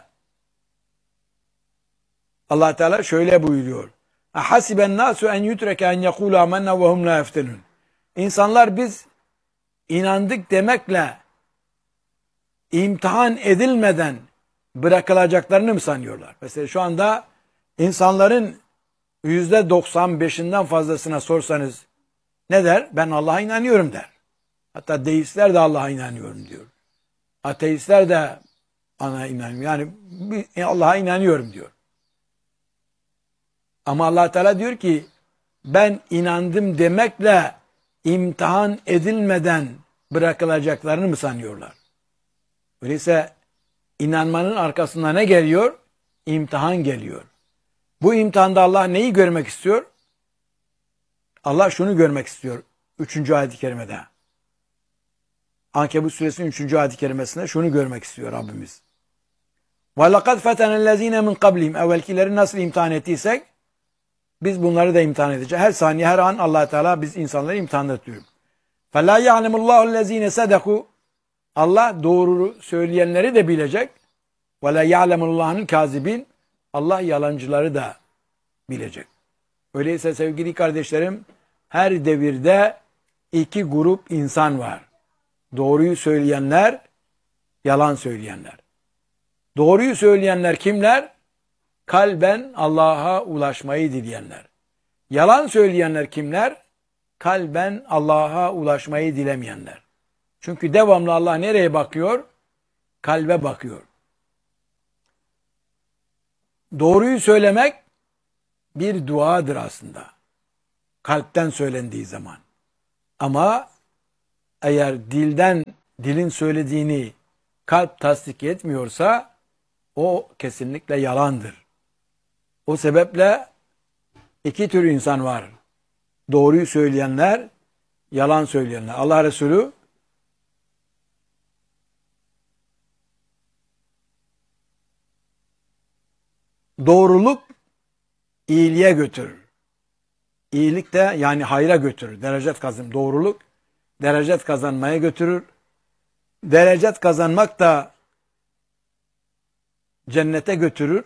Allah Teala şöyle buyuruyor. Hasiben nasu en yutreke en yekulu amennâ ve hum la yeftenun. İnsanlar biz inandık demekle imtihan edilmeden bırakılacaklarını mı sanıyorlar? Mesela şu anda insanların yüzde doksan beşinden fazlasına sorsanız ne der? Ben Allah'a inanıyorum der. Hatta deistler de Allah'a inanıyorum diyor. Ateistler de Allah'a inanıyorum. Yani Allah'a inanıyorum diyor. Ama Allah Teala diyor ki ben inandım demekle imtihan edilmeden bırakılacaklarını mı sanıyorlar? Öyleyse inanmanın arkasında ne geliyor? İmtihan geliyor. Bu imtihanda Allah neyi görmek istiyor? Allah şunu görmek istiyor. Üçüncü ayet-i kerimede. Ankebut suresinin üçüncü ayet-i kerimesinde şunu görmek istiyor Rabbimiz. وَلَقَدْ فَتَنَ الَّذ۪ينَ مِنْ قَبْلِهِمْ Evvelkileri nasıl imtihan ettiysek biz bunları da imtihan edeceğiz. Her saniye, her an Allah Teala biz insanları imtihan ediyor. فَلَا يَعْلَمُ اللّٰهُ الَّذ۪ينَ صَدَقُوا Allah doğru söyleyenleri de bilecek. وَلَا يَعْلَمُ اللّٰهُ الْكَاذِبِينَ Allah yalancıları da bilecek. Öyleyse sevgili kardeşlerim, her devirde iki grup insan var. Doğruyu söyleyenler, yalan söyleyenler. Doğruyu söyleyenler kimler? Kalben Allah'a ulaşmayı dileyenler. Yalan söyleyenler kimler? Kalben Allah'a ulaşmayı dilemeyenler. Çünkü devamlı Allah nereye bakıyor? Kalbe bakıyor. Doğruyu söylemek bir duadır aslında. kalpten söylendiği zaman. Ama eğer dilden, dilin söylediğini kalp tasdik etmiyorsa o kesinlikle yalandır. O sebeple iki tür insan var. Doğruyu söyleyenler, yalan söyleyenler. Allah Resulü doğruluk iyiliğe götürür. İyilik de yani hayra götürür. Derecet kazanım. Doğruluk derecet kazanmaya götürür. Derecet kazanmak da cennete götürür.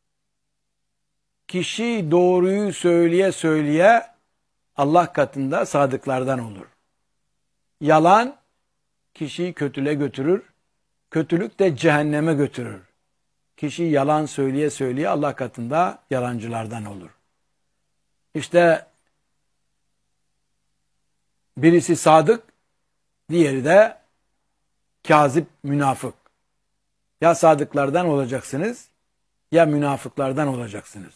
Kişi doğruyu söyleye söyleye Allah katında sadıklardan olur. Yalan kişiyi kötüle götürür. Kötülük de cehenneme götürür. Kişi yalan söyleye söyleye Allah katında yalancılardan olur. İşte birisi sadık, diğeri de kazip, münafık. Ya sadıklardan olacaksınız ya münafıklardan olacaksınız.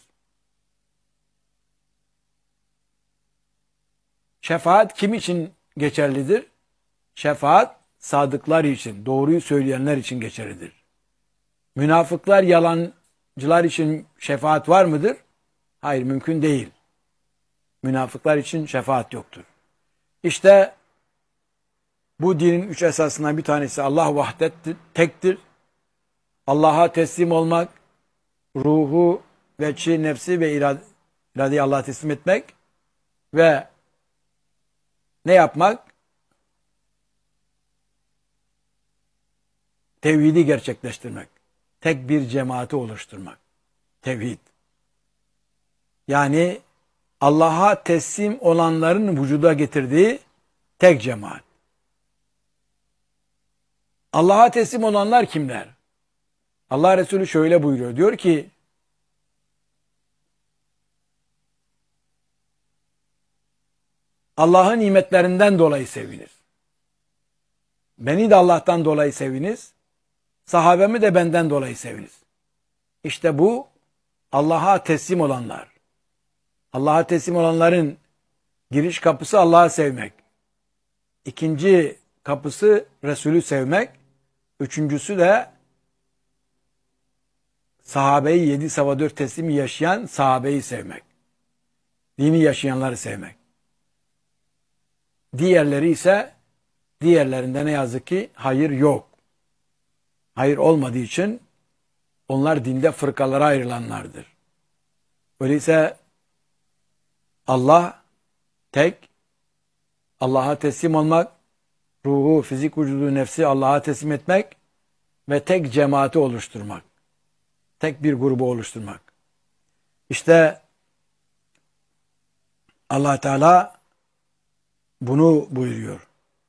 Şefaat kim için geçerlidir? Şefaat sadıklar için, doğruyu söyleyenler için geçerlidir. Münafıklar, yalancılar için şefaat var mıdır? Hayır, mümkün değil. Münafıklar için şefaat yoktur. İşte bu dinin üç esasından bir tanesi Allah vahdettir, tektir. Allah'a teslim olmak, ruhu, veçi, nefsi ve irade, iradeyi Allah'a teslim etmek ve ne yapmak? Tevhidi gerçekleştirmek. Tek bir cemaati oluşturmak. Tevhid. Yani Allah'a teslim olanların vücuda getirdiği tek cemaat. Allah'a teslim olanlar kimler? Allah Resulü şöyle buyuruyor. Diyor ki Allah'ın nimetlerinden dolayı seviniz. Beni de Allah'tan dolayı seviniz. Sahabemi de benden dolayı seviniz. İşte bu Allah'a teslim olanlar. Allah'a teslim olanların giriş kapısı Allah'ı sevmek. İkinci kapısı Resulü sevmek. Üçüncüsü de sahabeyi yedi sava dört teslimi yaşayan sahabeyi sevmek. Dini yaşayanları sevmek. Diğerleri ise diğerlerinde ne yazık ki hayır yok. Hayır olmadığı için onlar dinde fırkalara ayrılanlardır. Öyleyse Allah tek, Allah'a teslim olmak, ruhu, fizik, vücudu, nefsi Allah'a teslim etmek ve tek cemaati oluşturmak. Tek bir grubu oluşturmak. İşte Allah Teala bunu buyuruyor.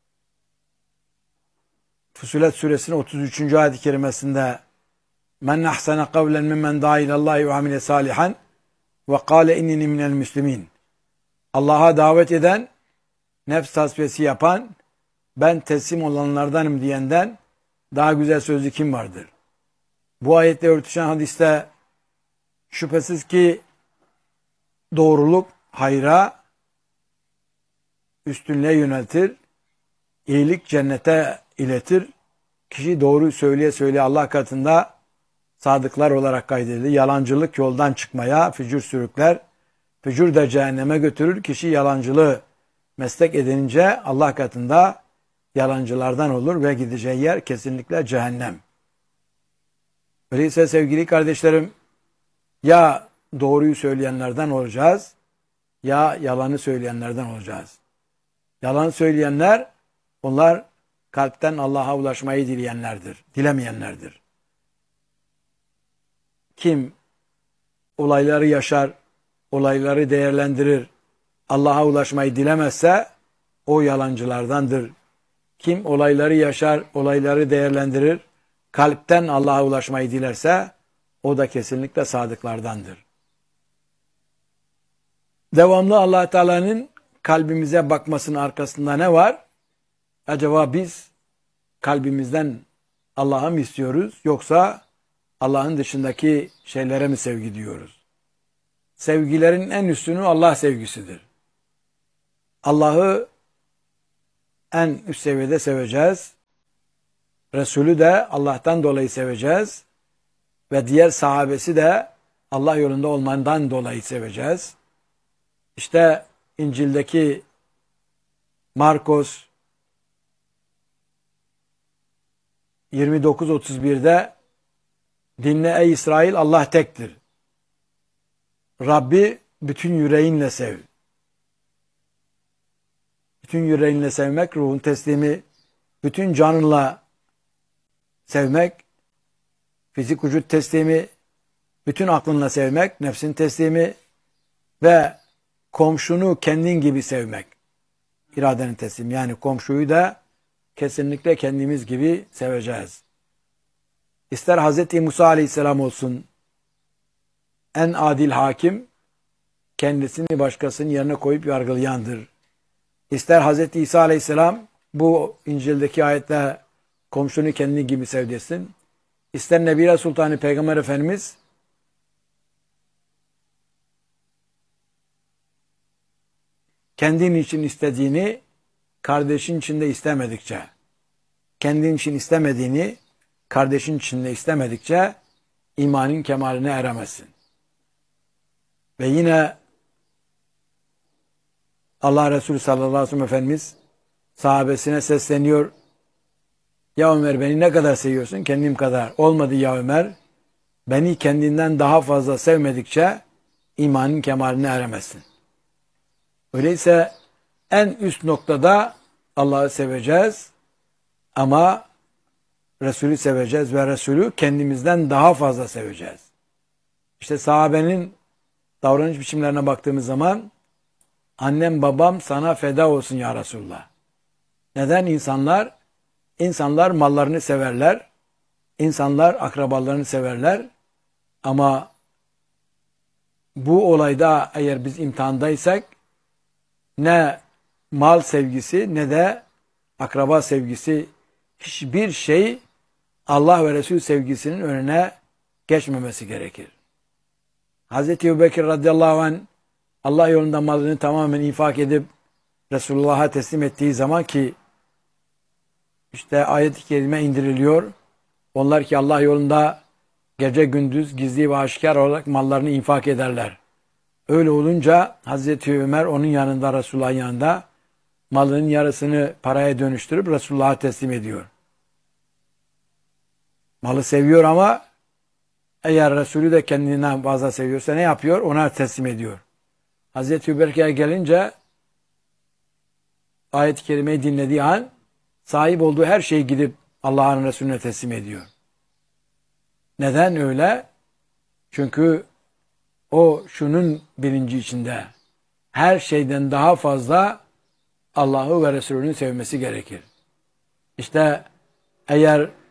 Fussilet suresinin otuz üçüncü ayet-i kerimesinde men ahsana kavlen mimmen da'a ilallahi ve amile salihan ve kâle inneni minel müslimin. Allah'a davet eden, nefs tasfiyesi yapan, ben teslim olanlardanım diyenden daha güzel sözlü kim vardır? Bu ayetle örtüşen hadiste şüphesiz ki doğruluk hayra, üstünlüğe yöneltir, iyilik cennete iletir. Kişi doğruyu söyleye söyleye Allah katında sadıklar olarak kaydedilir. Yalancılık yoldan çıkmaya, fücur sürükler. Fücur da cehenneme götürür. Kişi yalancılığı meslek edinince Allah katında yalancılardan olur ve gideceği yer kesinlikle cehennem. Öyleyse sevgili kardeşlerim, ya doğruyu söyleyenlerden olacağız ya yalanı söyleyenlerden olacağız. Yalan söyleyenler, onlar kalpten Allah'a ulaşmayı dileyenlerdir, dilemeyenlerdir. Kim olayları yaşar, olayları değerlendirir, Allah'a ulaşmayı dilemezse o yalancılardandır. Kim olayları yaşar, olayları değerlendirir, kalpten Allah'a ulaşmayı dilerse o da kesinlikle sadıklardandır. Devamlı Allah Teala'nın kalbimize bakmasının arkasında ne var? Acaba biz kalbimizden Allah'ı mı istiyoruz yoksa Allah'ın dışındaki şeylere mi sevgi diyoruz? Sevgilerin en üstünü Allah sevgisidir. Allah'ı en üst seviyede seveceğiz. Resulü de Allah'tan dolayı seveceğiz. Ve diğer sahabesi de Allah yolunda olmandan dolayı seveceğiz. İşte İncil'deki Markos yirmi dokuz otuz bir'de dinle ey İsrail, Allah tektir. Rabbi bütün yüreğinle sev. Bütün yüreğinle sevmek, ruhun teslimi, bütün canınla sevmek, fizik vücut teslimi, bütün aklınla sevmek, nefsin teslimi ve komşunu kendin gibi sevmek. İradenin teslimi. Yani komşuyu da kesinlikle kendimiz gibi seveceğiz. İster Hazreti Musa Aleyhisselam olsun, en adil hakim, kendisini başkasının yerine koyup yargılayandır. İster Hazreti İsa Aleyhisselam, bu İncil'deki ayette komşunu kendini gibi sev desin. İster Nebire Sultanı Peygamber Efendimiz, kendin için istediğini kardeşin için de istemedikçe, kendin için istemediğini kardeşin için de istemedikçe imanın kemaline eremezsin. Ve yine Allah Resulü sallallahu aleyhi ve sellem Efendimiz sahabesine sesleniyor. Ya Ömer, beni ne kadar seviyorsun? Kendim kadar. Olmadı ya Ömer. Beni kendinden daha fazla sevmedikçe imanın kemaline eremezsin. Öyleyse en üst noktada Allah'ı seveceğiz ama Resulü seveceğiz ve Resulü kendimizden daha fazla seveceğiz. İşte sahabenin davranış biçimlerine baktığımız zaman annem babam sana feda olsun ya Resulullah. Neden insanlar? İnsanlar mallarını severler. İnsanlar akrabalarını severler. Ama bu olayda eğer biz imtihandaysak ne mal sevgisi ne de akraba sevgisi, hiçbir şey Allah ve Resul sevgisinin önüne geçmemesi gerekir. Hazreti Ebubekir radıyallahu anh Allah yolunda malını tamamen infak edip Resulullah'a teslim ettiği zaman ki işte ayet-i kerime indiriliyor. Onlar ki Allah yolunda gece gündüz gizli ve aşikar olarak mallarını infak ederler. Öyle olunca Hazreti Ömer onun yanında, Resulullah'ın yanında malının yarısını paraya dönüştürüp Resulullah'a teslim ediyor. Malı seviyor ama eğer Resulü de kendinden fazla seviyorsa ne yapıyor? Ona teslim ediyor. Hazreti Ebubekir'e gelince ayet-i kerimeyi dinlediği an sahip olduğu her şeyi gidip Allah'ın Resulüne teslim ediyor. Neden öyle? Çünkü o şunun bilinci içinde, her şeyden daha fazla Allah'ı ve Resulünü sevmesi gerekir. İşte eğer